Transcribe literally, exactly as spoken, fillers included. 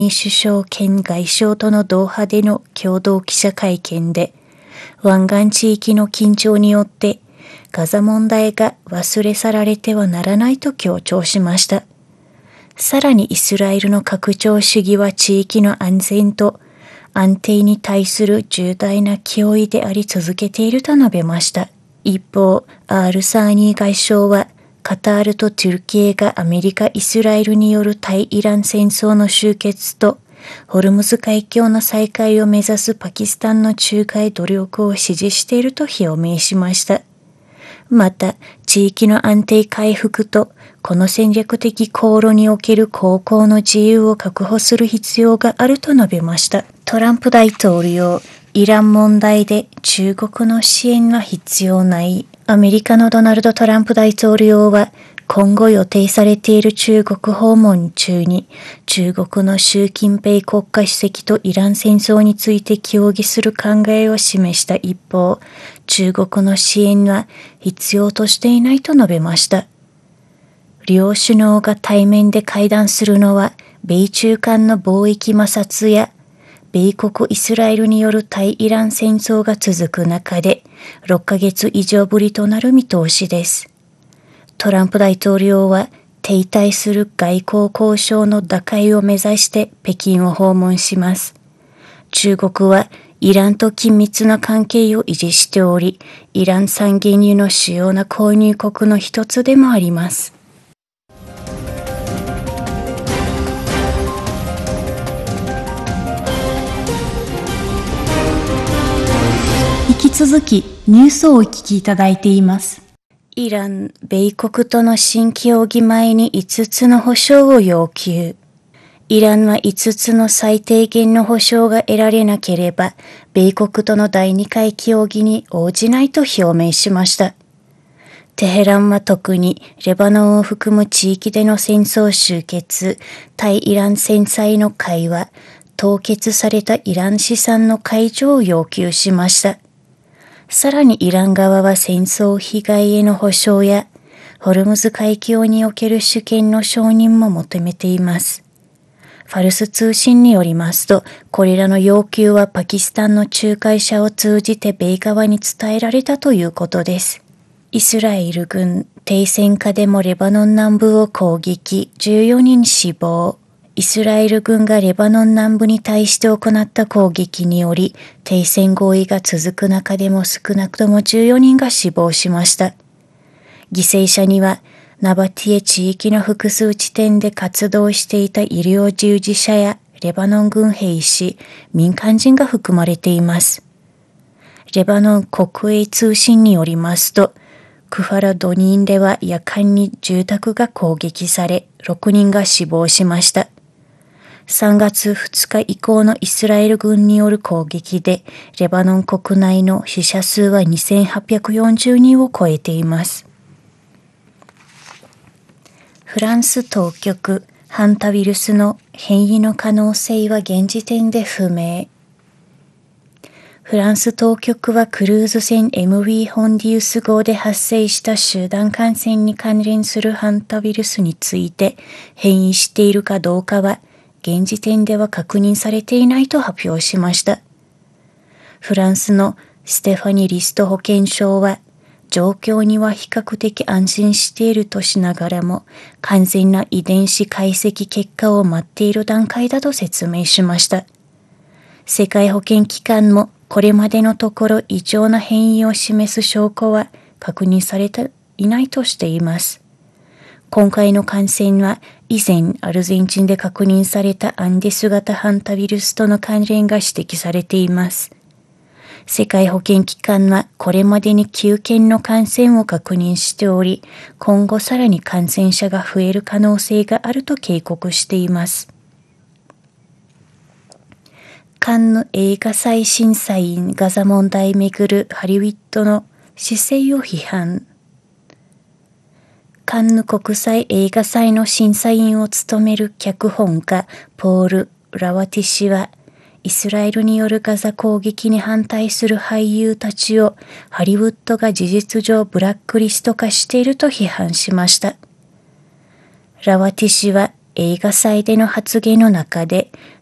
首相兼外相とのドーハでの共同記者会見で、湾岸地域の緊張によってガザ問題が忘れ去られてはならないと強調しました。さらにイスラエルの拡張主義は地域の安全と安定に対する重大な脅威であり続けていると述べました。一方、アール・サーニー外相は、カタールとトゥルキエがアメリカ・イスラエルによる対イラン戦争の終結と、ホルムズ海峡の再開を目指すパキスタンの仲介努力を支持していると表明しました。また、地域の安定回復と、この戦略的航路における航行の自由を確保する必要があると述べました。トランプ大統領、イラン問題で中国の支援は必要ない。アメリカのドナルド・トランプ大統領は、今後予定されている中国訪問中に、中国の習近平国家主席とイラン戦争について協議する考えを示した一方、中国の支援は必要としていないと述べました。両首脳が対面で会談するのは、米中間の貿易摩擦や、米国イスラエルによる対イラン戦争が続く中で、ろっかげつ以上ぶりとなる見通しです。トランプ大統領は停滞する外交交渉の打開を目指して北京を訪問します。中国はイランと緊密な関係を維持しており、イラン産原油の主要な購入国の一つでもあります。引き続きニュースをお聞きいただいています。イラン、米国との新協議前にいつつの保証を要求。イランはいつつの最低限の保証が得られなければ、米国とのだいにかい協議に応じないと表明しました。テヘランは特にレバノンを含む地域での戦争終結、対イラン制裁の会話、凍結されたイラン資産の解除を要求しました。さらにイラン側は戦争被害への補償や、ホルムズ海峡における主権の承認も求めています。ファルス通信によりますと、これらの要求はパキスタンの仲介者を通じて米側に伝えられたということです。イスラエル軍、停戦下でもレバノン南部を攻撃、じゅうよにん死亡。イスラエル軍がレバノン南部に対して行った攻撃により、停戦合意が続く中でも少なくともじゅうよにんが死亡しました。犠牲者には、ナバティエ地域の複数地点で活動していた医療従事者やレバノン軍兵士、民間人が含まれています。レバノン国営通信によりますと、クファラドニーンでは夜間に住宅が攻撃され、ろくにんが死亡しました。さんがつふつか以降のイスラエル軍による攻撃で、レバノン国内の死者数はにせんはっぴゃくよんじゅうにんを超えています。フランス当局、ハンタウイルスの変異の可能性は現時点で不明。フランス当局はクルーズ船 エムブイ ホンディウス号で発生した集団感染に関連するハンタウイルスについて変異しているかどうかは現時点では確認されていないと発表しました。フランスのステファニ・リスト保健相は状況には比較的安心しているとしながらも完全な遺伝子解析結果を待っている段階だと説明しました。世界保健機関もこれまでのところ異常な変異を示す証拠は確認されていないとしています。今回の感染は以前アルゼンチンで確認されたアンデス型ハンタウイルスとの関連が指摘されています。世界保健機関はこれまでにきゅうけんの感染を確認しており、今後さらに感染者が増える可能性があると警告しています。カンヌ映画祭審査員ガザ問題めぐるハリウッドの姿勢を批判。カンヌ国際映画祭の審査員を務める脚本家ポール・ラワティ氏は、イスラエルによるガザ攻撃に反対する俳優たちをハリウッドが事実上ブラックリスト化していると批判しました。ラワティ氏は映画祭での発言の中で